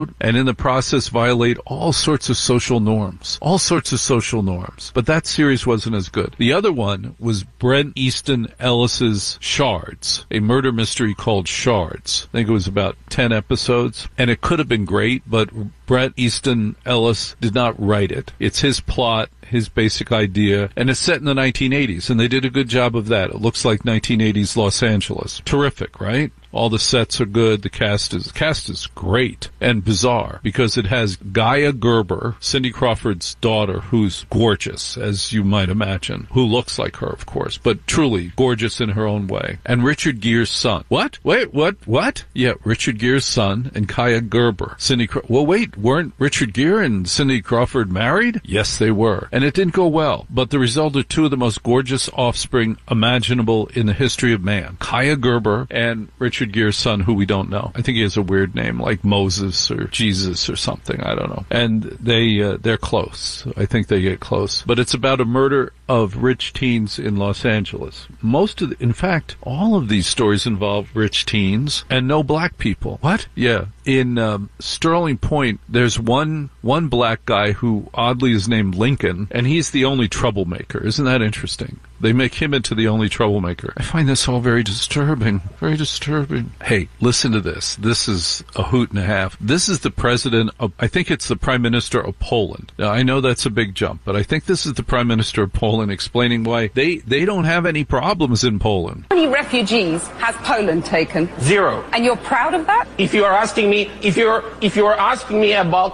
and in the process violate all sorts of social norms. All sorts of social norms. But that series wasn't as good. The other one was Bret Easton Ellis's Shards, a murder mystery called Shards. I think it was about 10 episodes, and it could have been great, but Bret Easton Ellis did not write it. It's his plot, his basic idea, and it's set in the 1980s, and they did a good job of that. It looks like 1980s Los Angeles. Terrific, right? All the sets are good. The cast is great and bizarre because it has Gaia Gerber, Cindy Crawford's daughter, who's gorgeous, as you might imagine, who looks like her, of course, but truly gorgeous in her own way. And Richard Gere's son. What? Wait, what? Yeah, Richard Gere's son and Gaia Gerber. Well, wait, weren't Richard Gere and Cindy Crawford married? Yes, they were. And it didn't go well, but the result are two of the most gorgeous offspring imaginable in the history of man. Gaia Gerber and Richard Gere's son, who we don't know. I think he has a weird name, like Moses or Jesus or something. I don't know. And they're close. I think they get close. But it's about a murder of rich teens in Los Angeles. In fact, all of these stories involve rich teens and no black people. What? Yeah. In Sterling Point, there's one black guy who oddly is named Lincoln, and he's the only troublemaker. Isn't that interesting? They make him into the only troublemaker. I find this all very disturbing. Very disturbing. Hey, listen to this. This is a hoot and a half. This is the president of, I think it's the Prime Minister of Poland. Now, I know that's a big jump, but I think this is the Prime Minister of Poland explaining why they don't have any problems in Poland. How many refugees has Poland taken? 0. And you're proud of that? If you are asking me, if you're asking me about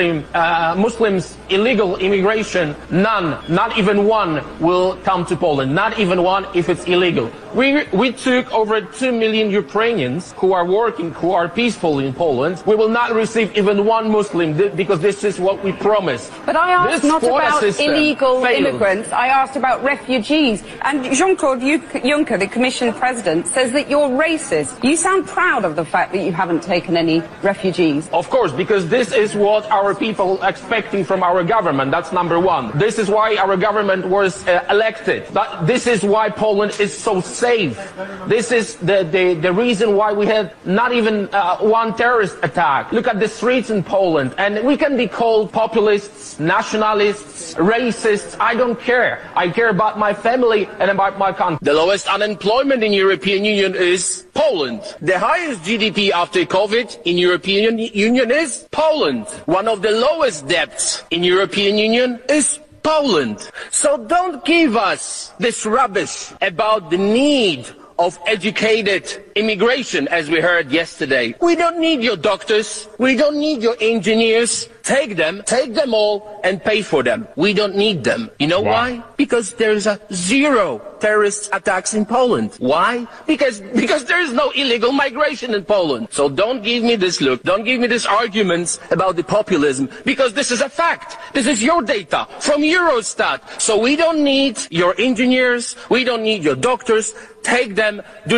Muslims illegal immigration, none, not even one will come to Poland. Not even one if it's illegal. We took over 2 million Ukrainians who are working, who are peaceful in Poland. We will not receive even one Muslim because this is what we promised. But I asked not about illegal immigrants. I asked about refugees. And Jean-Claude Juncker, the Commission President, says that you're racist. You sound proud of the fact that you haven't taken any refugees. Of course, because this is what our people are expecting from our government. That's number one. This is why our government was elected. This is why Poland is so safe. This is the reason why we had not even one terrorist attack. Look at the streets in Poland, and we can be called populists, nationalists, racists. I don't care. I care about my family and about my country. The lowest unemployment in European Union is Poland. The highest GDP after COVID in European Union is Poland. One of the lowest debts in European Union is Poland. So don't give us this rubbish about the need of educated immigration, as we heard yesterday. We don't need your doctors. We don't need your engineers. Take them all, and pay for them. We don't need them. You know why? Because there is 0 terrorist attacks in Poland. Why? Because there is no illegal migration in Poland. So don't give me this look. Don't give me these arguments about the populism, because this is a fact. This is your data from Eurostat. So we don't need your engineers. We don't need your doctors. Take them. Do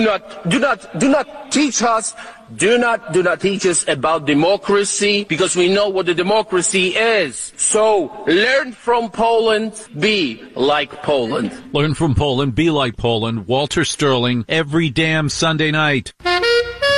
not teach us. Do not teach us about democracy, because we know what the democracy is. So learn from Poland, be like Poland. Learn from Poland, be like Poland. Walter Sterling, every damn Sunday night.